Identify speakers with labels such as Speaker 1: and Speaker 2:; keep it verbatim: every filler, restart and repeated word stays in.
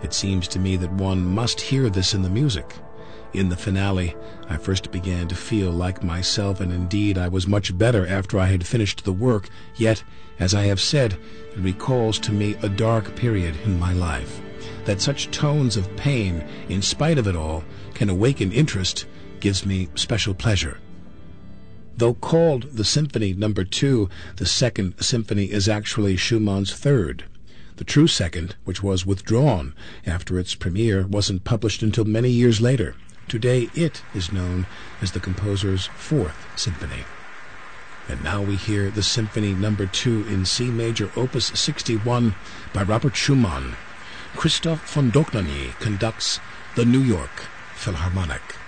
Speaker 1: It seems to me that one must hear this in the music. In the finale, I first began to feel like myself, and indeed I was much better after I had finished the work, yet, as I have said, it recalls to me a dark period in my life. That such tones of pain, in spite of it all, can awaken interest gives me special pleasure. Though called the Symphony Number Two, the Second Symphony is actually Schumann's third. The true second, which was withdrawn after its premiere, wasn't published until many years later. Today it is known as the composer's Fourth Symphony. And now we hear the Symphony Number Two in C Major, Opus sixty-one by Robert Schumann. Christoph von Dohnanyi conducts the New York Philharmonic.